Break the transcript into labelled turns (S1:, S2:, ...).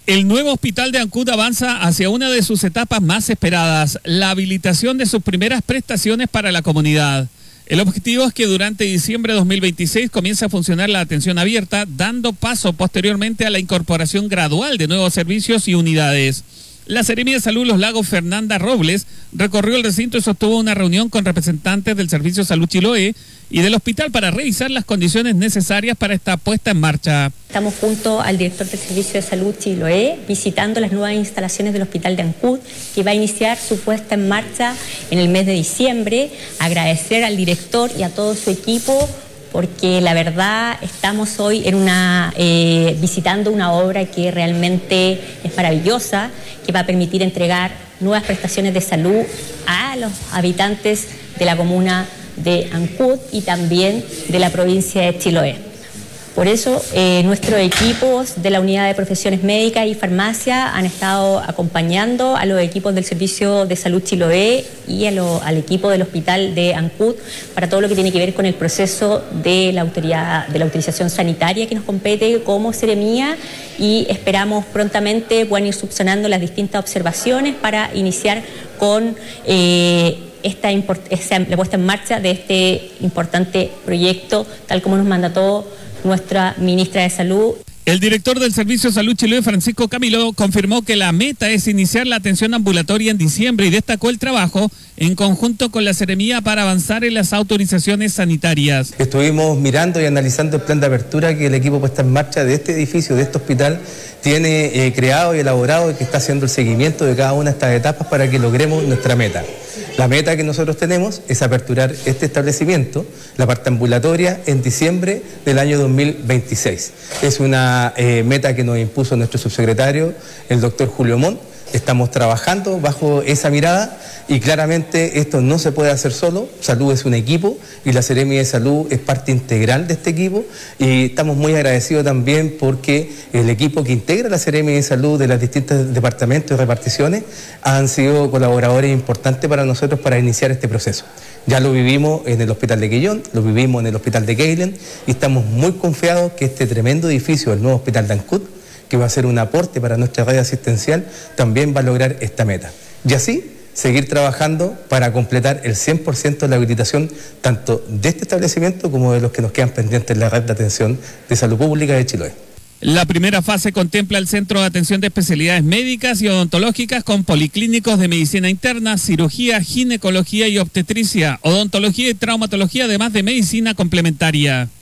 S1: El nuevo hospital de Ancud avanza hacia una de sus etapas más esperadas, la habilitación de sus primeras prestaciones para la comunidad. El objetivo es que durante diciembre de 2026 comience a funcionar la atención abierta, dando paso posteriormente a la incorporación gradual de nuevos servicios y unidades. La Seremi de Salud Los Lagos, Fernanda Robles, recorrió el recinto y sostuvo una reunión con representantes del Servicio Salud Chiloé y del hospital para revisar las condiciones necesarias para esta puesta en marcha.
S2: Estamos junto al director del Servicio de Salud Chiloé visitando las nuevas instalaciones del Hospital de Ancud, que va a iniciar su puesta en marcha en el mes de diciembre. Agradecer al director y a todo su equipo, porque la verdad estamos hoy visitando una obra que realmente es maravillosa, que va a permitir entregar nuevas prestaciones de salud a los habitantes de la comuna de Ancud y también de la provincia de Chiloé. Por eso nuestros equipos de la Unidad de Profesiones Médicas y Farmacia han estado acompañando a los equipos del Servicio de Salud Chiloé y al equipo del Hospital de Ancud para todo lo que tiene que ver con el proceso de la autorización sanitaria que nos compete como Seremía, y esperamos prontamente puedan ir subsanando las distintas observaciones para iniciar con la puesta en marcha de este importante proyecto, tal como nos mandató nuestra ministra de Salud.
S1: El director del Servicio de Salud Chiloé, Francisco Camilo, confirmó que la meta es iniciar la atención ambulatoria en diciembre y destacó el trabajo en conjunto con la Seremía para avanzar en las autorizaciones sanitarias.
S3: Estuvimos mirando y analizando el plan de apertura que el equipo puesta en marcha de este edificio, de este hospital, tiene creado y elaborado, y que está haciendo el seguimiento de cada una de estas etapas para que logremos nuestra meta. La meta que nosotros tenemos es aperturar este establecimiento, la parte ambulatoria, en diciembre del año 2026. Es una meta que nos impuso nuestro subsecretario, el doctor Julio Montt. Estamos trabajando bajo esa mirada y claramente esto no se puede hacer solo. Salud es un equipo y la Seremi de Salud es parte integral de este equipo, y estamos muy agradecidos también porque el equipo que integra la Seremi de Salud de los distintos departamentos y reparticiones han sido colaboradores importantes para nosotros para iniciar este proceso. Ya lo vivimos en el Hospital de Quillón, lo vivimos en el Hospital de Keilen, y estamos muy confiados que este tremendo edificio, el nuevo Hospital de Ancud, que va a ser un aporte para nuestra red asistencial, también va a lograr esta meta. Y así, seguir trabajando para completar el 100% de la habilitación, tanto de este establecimiento como de los que nos quedan pendientes en la red de atención de salud pública de Chiloé.
S1: La primera fase contempla el Centro de Atención de Especialidades Médicas y Odontológicas con policlínicos de medicina interna, cirugía, ginecología y obstetricia, odontología y traumatología, además de medicina complementaria.